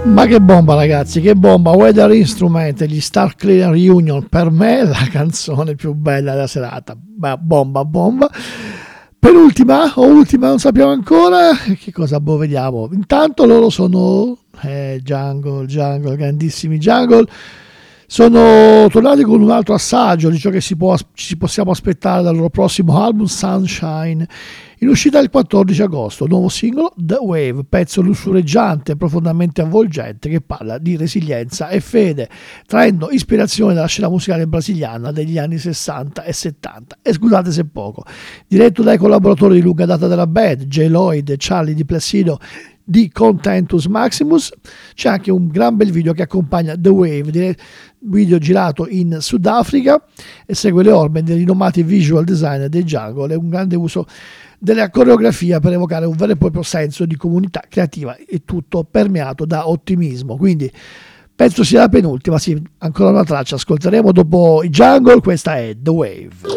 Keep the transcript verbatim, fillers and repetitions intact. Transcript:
Ma che bomba ragazzi, che bomba. Weather Instrument e gli Star Cleaner Reunion, per me la canzone più bella della serata. Beh, bomba bomba. Penultima o ultima non sappiamo ancora che cosa, boh, vediamo. Intanto loro sono eh, Jungle, Jungle, grandissimi Jungle. Sono tornati con un altro assaggio di ciò che si può, ci possiamo aspettare dal loro prossimo album Sunshine, in uscita il quattordici agosto. Nuovo singolo The Wave, pezzo lussureggiante, profondamente avvolgente, che parla di resilienza e fede, traendo ispirazione dalla scena musicale brasiliana degli anni sessanta e settanta. E scusate se poco, diretto dai collaboratori di lunga data della band, J. Lloyd e Charlie Di Placido di Contentus Maximus. C'è anche un gran bel video che accompagna The Wave, video girato in Sudafrica, e segue le orme dei rinomati visual designer dei Jungle e un grande uso della coreografia per evocare un vero e proprio senso di comunità creativa, e tutto permeato da ottimismo. Quindi penso sia la penultima, sì, ancora una traccia ascolteremo dopo i Jungle. Questa è The Wave.